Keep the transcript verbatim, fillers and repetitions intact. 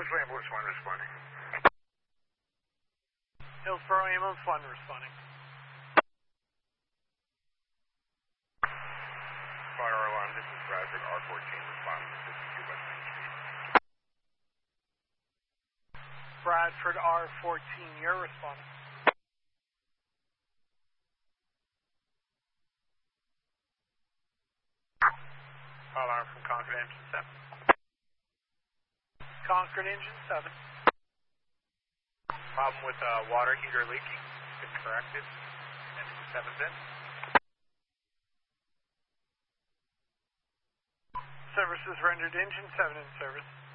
Hillsborough Ambulance one responding. Hillsborough Ambulance one responding. Fire alarm, this is Bradford R fourteen responding to fifty-two West Main Street. Bradford R fourteen, you're responding. Alarm from Concord Engine seven. Concord Engine seven. Problem with uh, water heater leaking. Been corrected. Engine seven's in. Services rendered, Engine seven in service.